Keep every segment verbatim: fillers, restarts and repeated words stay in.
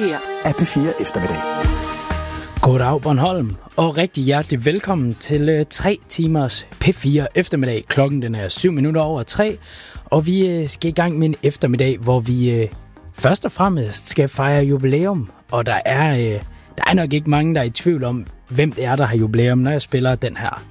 her er P fire Eftermiddag. Goddag Bornholm, og rigtig hjertelig velkommen til øh, tre timers P fire Eftermiddag. Klokken den er syv minutter over tre, og vi øh, skal i gang med en eftermiddag, hvor vi øh, først og fremmest skal fejre jubilæum. Og der er, øh, der er nok ikke mange, der er i tvivl om, hvem det er, der har jubilæum, når jeg spiller den her.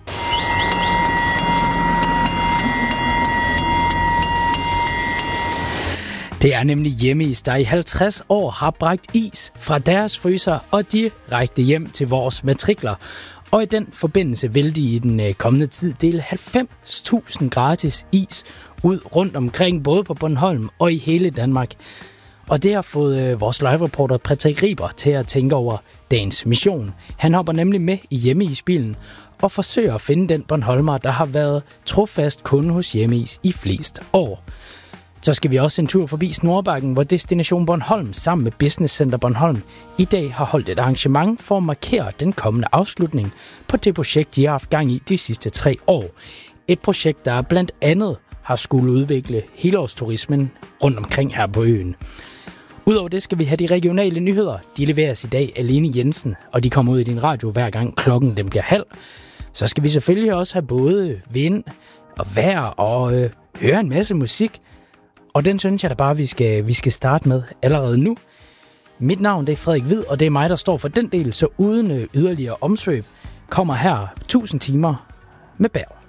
Det er nemlig Hjemmeis, der i halvtreds år har bragt is fra deres fryser og direkte hjem til vores matrikler. Og i den forbindelse vil de i den kommende tid dele halvfems tusind gratis is ud rundt omkring, både på Bornholm og i hele Danmark. Og det har fået vores live-reporter Patrick Riber til at tænke over dagens mission. Han hopper nemlig med i Hjemmeis-bilen og forsøger at finde den Bornholmer, der har været trofast kunde hos Hjemmeis i flest år. Så skal vi også en tur forbi Snorbakken, hvor Destination Bornholm sammen med Business Center Bornholm i dag har holdt et arrangement for at markere den kommende afslutning på det projekt, de har haft gang i de sidste tre år. Et projekt, der blandt andet har skulle udvikle helårsturismen rundt omkring her på øen. Udover det skal vi have de regionale nyheder. De leveres i dag af Lene Jensen, og de kommer ud i din radio hver gang klokken den bliver halv. Så skal vi selvfølgelig også have både vind og vejr og øh, høre en masse musik. Og den synes jeg da bare, vi skal, vi skal starte med allerede nu. Mit navn det er Frederik Hvid, og det er mig, der står for den del, så uden yderligere omsvøb kommer her tusind timer med Berg.